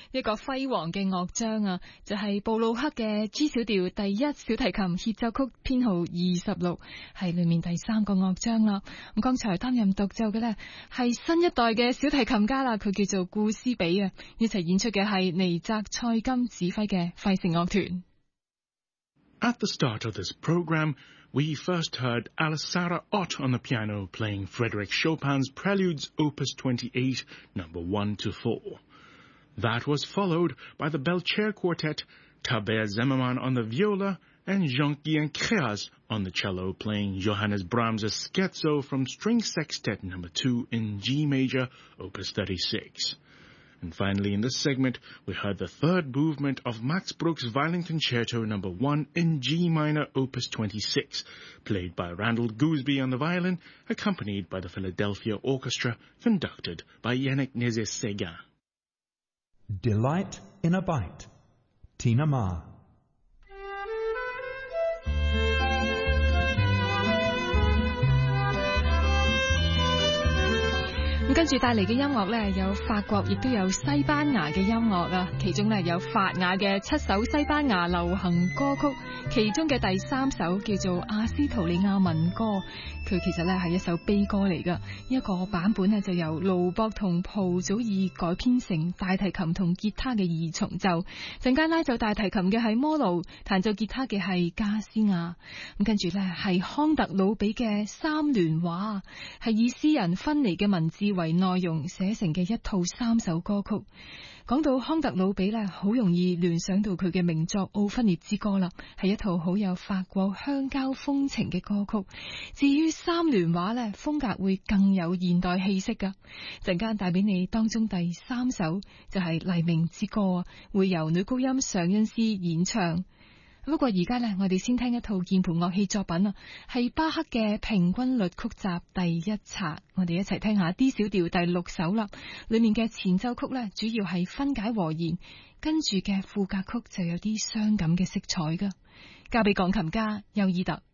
一個輝煌嘅樂章啊，就係布魯克嘅 G 小調第一小提琴協奏曲編號26，係裏面第3個樂章啦。咁剛才擔任獨奏嘅呢，係新一代嘅小提琴家啦，佢叫做顧斯比啊，一齊演出嘅係尼澤蔡金指揮嘅費城樂團。 At the start of this program, we first heard Alessandra Ott on the piano playing Frédéric Chopin's Preludes Opus 28, number 1 to 4. That was followed by the Belcher Quartet, Tabea Zimmermann on the viola, and Jean-Guyen Créaz on the cello playing Johannes Brahms' Scherzo from String Sextet number 2 in G major, Opus 36. And finally, in this segment, we heard the third movement of Max Bruch's Violin Concerto No. 1 in G minor, Opus 26, played by Randall Gooseby on the violin, accompanied by the Philadelphia Orchestra, conducted by Yannick Nézet-Séguin. Delight in a Bite, Tina Ma. 咁跟住帶嚟嘅音樂呢，有法國亦都有西班牙嘅音樂啊，其中呢，有法雅嘅7首西班牙流行歌曲，其中嘅第3首叫做阿斯圖里亞民歌，佢其實呢係一首悲歌嚟噶，一個版本呢就由盧博同蒲祖爾改編成大提琴同吉他嘅2重奏，陣間拉奏大提琴嘅係摩盧，彈奏吉他嘅係加斯亞，咁跟住呢，係康特魯比嘅3聯畫，係以詩人芬尼嘅文字為內容寫成嘅一套3首歌曲。講到康特魯比呢，好容易聯想到佢嘅名作《奧芬涅之歌》啦，係一套好有法國鄉郊風情嘅歌曲。至於3聯畫呢，風格會更有現代氣息噶。陣間帶俾你當中第3首就係《黎明之歌》，會由女高音尚恩斯演唱。不過而家呢，我哋先聽一套鍵盤樂器作品啊，係巴赫嘅平均律曲集第1冊，我哋一齊聽下 D 小調第6首啦。裏面嘅前奏曲呢，主要係分解和弦，跟住嘅副歌曲就有啲傷感嘅色彩噶。交俾鋼琴家邱伊特。